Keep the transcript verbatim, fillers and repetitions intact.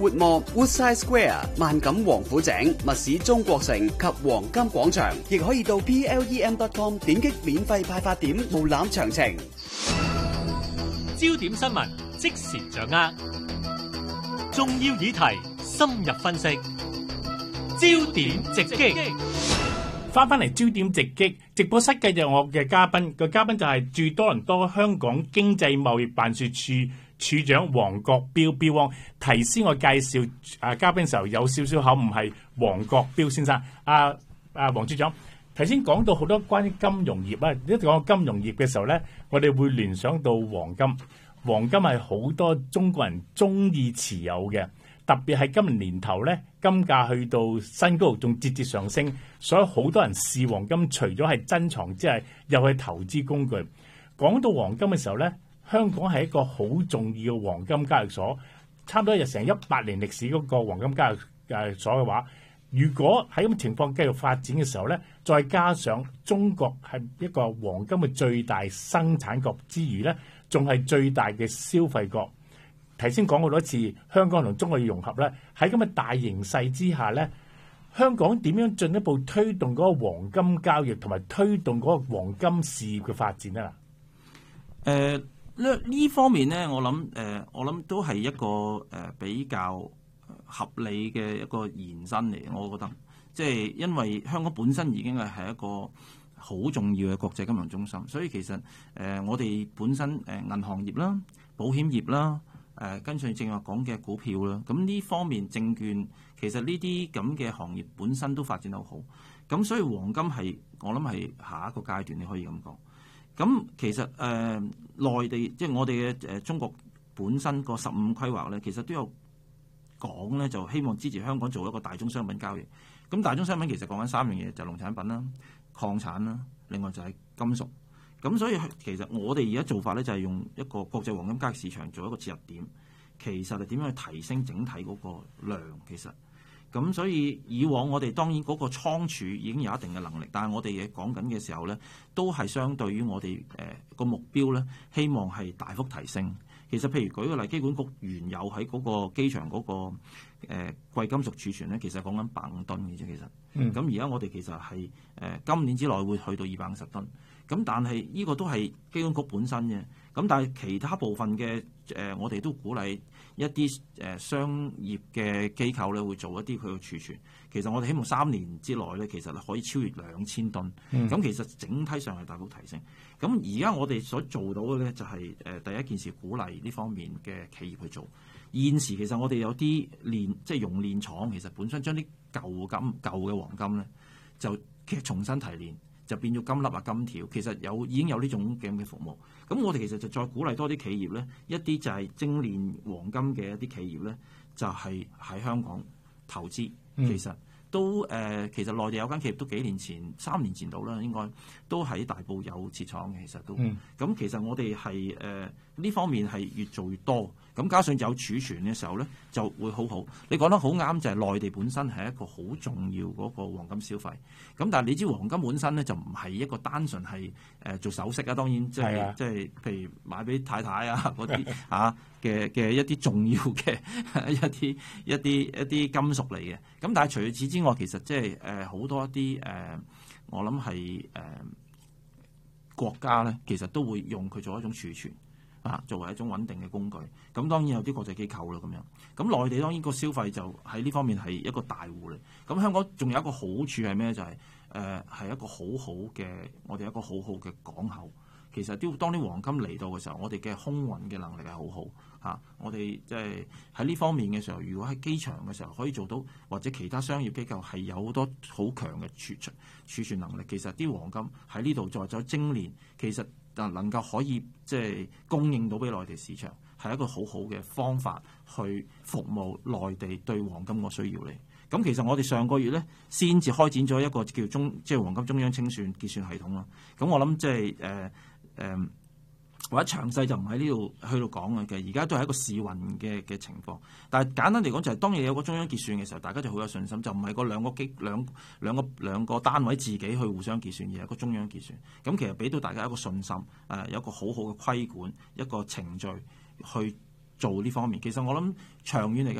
活望 Woodside Square、萬錦王府井、密市中國城及黃金廣場，亦可以到 P L E M dot com 點擊免費派發點瀏覽詳情。 焦點新聞即時掌握，重要議題深入分析，焦點直擊。 翻返嚟焦點直擊直播室，繼續我嘅嘉賓，個嘉賓就係駐多倫多香港經濟貿易辦事處處長黃國標標汪。提先我介紹啊嘉賓嘅時候有少少口誤，係黃國標先生。啊啊黃處長，頭先講到好多關於金融業啊，一講到金融業嘅時候咧，我哋會聯想到黃金。黃金係好多中國人中意持有嘅，特別係今年年頭咧，金價去到新高，仲節節上升，所以好多人視黃金除咗係珍藏之外，又係投資工具。講到黃金嘅時候咧，香港係一個好重要嘅黃金交易所，差唔多有成一百年歷史嗰個黃金交易所嘅話，如果喺咁嘅情況繼續發展嘅時候咧，再加上中國係一個黃金嘅最大生產國之餘咧，仲係最大嘅消費國。頭先講過多次，香港同中國要融合咧，喺咁嘅大形勢之下咧，香港點樣進一步推動嗰個黃金交易同埋推動嗰個黃金事業嘅發展啊？ 誒呢呢方面咧，我諗誒、呃，我諗都係一個誒、呃、比較合理嘅一個延伸嚟。我覺得，即係因為香港本身已經係係一個好重要嘅國際金融中心，所以其實誒、呃、我哋本身誒、呃、銀行業啦、保險業啦、誒跟住正話講嘅股票啦，咁呢方面證券其實呢啲咁嘅行業本身都發展得好，咁所以黃金係我諗係下一個階段，你可以咁講。咁其實誒、呃、內地即係我哋嘅誒中國本身個十五規劃咧，其實都有講咧，就希望支持香港做一個大宗商品交易。咁大宗商品其實講緊三樣嘢，就係、農產品啦、礦產啦，另外就係金屬。咁所以其實我哋而家做法咧，就係用一個國際黃金交易市場做一個切入點，其實係點樣去提升整體嗰個量。其實咁所以以往我哋當然嗰個倉儲已經有一定嘅能力，但係我哋嘅講緊嘅時候咧，都係相對於我哋誒個目標咧，希望係大幅提升。其實譬如舉個例，機管局原有喺嗰個機場嗰、那個誒、呃、貴金屬儲存咧，其實講緊百五噸嘅啫。其實，咁而家我哋其實係誒、呃、今年之內會去到二百五十噸。咁但係呢個都係機管局本身嘅。咁但係其他部分嘅誒、呃，我哋都鼓勵一啲誒、呃、商業嘅機構咧，會做一啲佢嘅儲存。其實我哋希望三年之內咧，其實可以超越兩千噸。咁、嗯、其實整體上係大幅提升。咁而家我哋所做到嘅咧，就係、是、誒、呃、第一件事鼓勵呢方面嘅企業去做。現時其實我哋有啲煉即係熔煉廠，其實本身將啲舊金舊嘅黃金咧，就其實重新提煉。就變咗金粒啊、金條，其實有已經有呢種咁嘅服務。咁我哋其實就再鼓勵多啲企業咧，一啲就係精煉黃金嘅一啲企業咧，就係、是、喺香港投資。嗯、其實都誒、呃，其實內地有間企業都幾年前、三年前到啦，應該都喺大埔有設廠嘅。其實都咁，嗯、其實我哋係誒呢方面係越做越多。咁加上有儲存嘅時候咧，就會好好。你講得好啱，就係、是、內地本身係一個好重要嗰個黃金消費。咁但係你知黃金本身咧就唔係一個單純係誒、呃、做首飾啊，當然即係即係譬如買俾太太啊嗰啲嚇嘅嘅一啲重要嘅一啲一啲一啲金屬嚟嘅。咁但係除此之外，其實即係誒好多一啲誒、呃，我諗係誒國家咧，其實都會用佢做一種儲存。啊，作為一種穩定嘅工具，咁當然有啲國際機構啦，咁樣，咁內地當然個消費就喺呢方面係一個大戶嚟。咁香港仲有一個好處係咩？就係誒係一個好好嘅，我哋一個好好嘅港口。其實啲當啲黃金嚟到嘅時候，我哋嘅空運嘅能力係好好嚇。我哋即係喺呢方面嘅時候，如果喺機場嘅時候可以做到，或者其他商業機構係有好多好強嘅儲存儲存能力，其實啲黃金喺呢度再做精煉，其實但能夠可以即係供應到俾內地市場，係一個好好嘅方法去服務內地對黃金個需要嚟。咁其實我哋上個月咧先至開展咗一個叫中即係黃金中央清算結算系統啦。咁我諗即係誒誒或者詳細就唔喺呢度去到講嘅，而家都係一個試運嘅嘅情況。但係簡單嚟講就係當你有個中央結算嘅時候，大家就好有信心，就唔係個兩個機兩兩個兩個單位自己去互相結算，而係一個中央結算。咁其實俾到大家一個信心，誒、呃、有一個好好嘅規管，一個程序去做呢方面。其實我諗長遠嚟嘅。